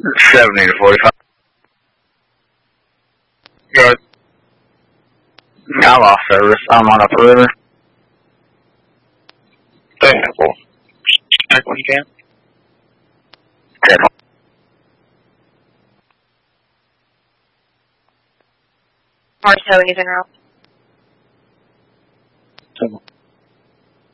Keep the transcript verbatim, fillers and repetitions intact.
seventy to forty-five. Good. I lost service. I'm on up the river. Technical. Check when you can. ten. March towing is en route.